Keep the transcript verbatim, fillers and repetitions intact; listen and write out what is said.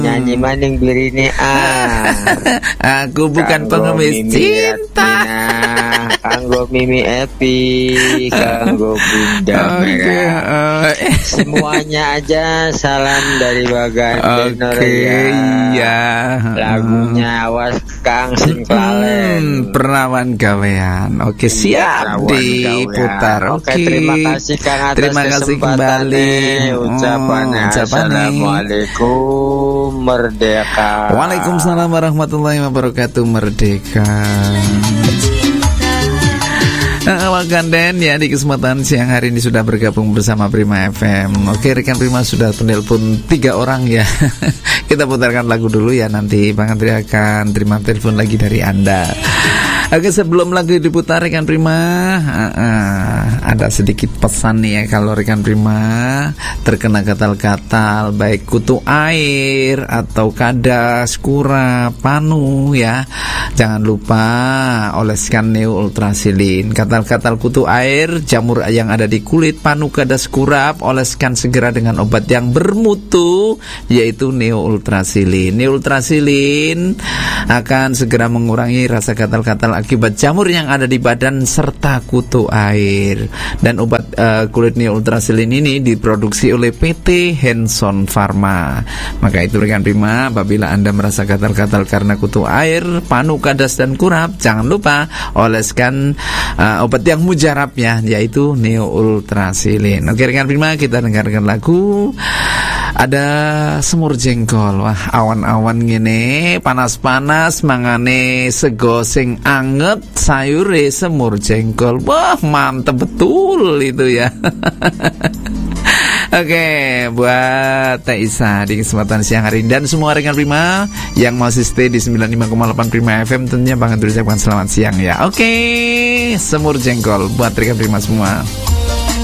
Nyanyi maning birini ah. Aku bukan Kanggo pengemis Mimi cinta. Ratmina, kanggo Mimi Epi, kanggo Bunda Oke, Merah. eh, Semuanya aja salam dari Bagan Denor oke, ya. iya. Lagunya awas Kang Sing Hmm, Klalen. perawan gawean. Oke, siap Perawan diputar. gawean. Oke. Oke, terima kasih Kang atas Terima kasih kesempatannya. kembali. Ucapannya Oh, ucapannya. Assalamualaikum Merdeka. Waalaikumsalam warahmatullahi wabarakatuh. Merdeka. Nah, Wakanden ya di kesempatan siang hari ini sudah bergabung bersama Prima F M. Oke, rekan Prima sudah menelpon tiga orang ya. Kita putarkan lagu dulu ya, nanti Bang Andri akan terima telepon lagi dari Anda. Oke, sebelum lagu diputar rekan Prima, uh, uh, ada sedikit pesan nih ya, kalau rekan Prima terkena gatal-gatal baik kutu air atau kadas, kura, panu ya, jangan lupa oleskan Neo Ultrasilin. Gatal-gatal kutu air, jamur yang ada di kulit, panu, kadas, kurap, oleskan segera dengan obat yang bermutu yaitu Neo Ultrasilin. Neo Ultrasilin akan segera mengurangi rasa gatal-gatal akibat jamur yang ada di badan serta kutu air. Dan obat uh, kulit Neo Ultrasilin ini diproduksi oleh P T Hanson Pharma. Maka itu rekan Prima, apabila Anda merasa gatal-gatal karena kutu air, panu, kadas dan kurap, jangan lupa oleskan uh, obat yang mujarab ya, yaitu Neo Ultrasilin. Oke rekan Prima, kita dengarkan lagu. Ada semur jengkol. Wah, awan-awan gini panas-panas mangane sego sing anget, sayure semur jengkol. Wah, mantep betul itu ya. Oke, buat Teh Isa di kesempatan siang hari ini dan semua rekan Prima yang masih stay di sembilan puluh lima koma delapan Prima F M, tentunya Bang Andri ucapkan selamat siang ya. Oke, semur jengkol buat rekan Prima semua.